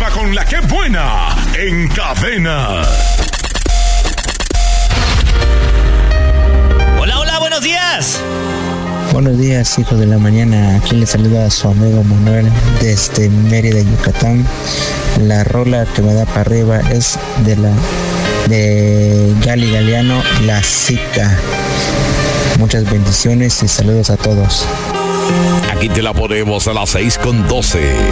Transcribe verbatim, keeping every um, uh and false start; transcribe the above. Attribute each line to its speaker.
Speaker 1: Llega con la que buena en Cadena.
Speaker 2: Hola, hola, buenos días.
Speaker 3: Buenos días, hijos de la mañana. Aquí les saluda a su amigo Manuel desde Mérida, Yucatán. La rola que me da para arriba es de la de Gali Galeano, La Zika. Muchas bendiciones y saludos a todos.
Speaker 1: Aquí te la ponemos a las seis con doce.